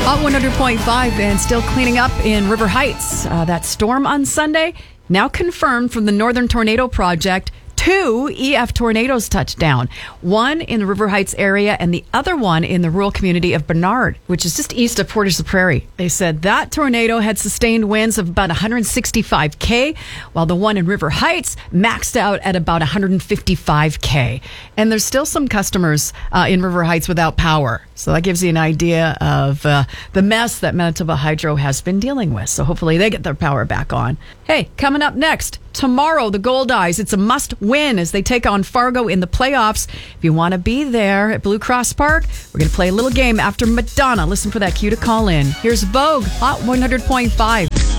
Hot 100.5 and still cleaning up in River Heights. That storm on Sunday, now confirmed from the Northern Tornado Project. 2 EF tornadoes touched down. One in the River Heights area and the other one in the rural community of Bernard, which is just east of Portage la Prairie. They said that tornado had sustained winds of about 165K, while the one in River Heights maxed out at about 155K. And there's still some customers in River Heights without power. So that gives you an idea of the mess that Manitoba Hydro has been dealing with. So hopefully they get their power back on. Hey, coming up next, tomorrow, the Goldeyes. It's a must-win as they take on Fargo in the playoffs. If you want to be there at Blue Cross Park, we're going to play a little game after Madonna. Listen for that cue to call in. Here's Vogue, Hot 100.5.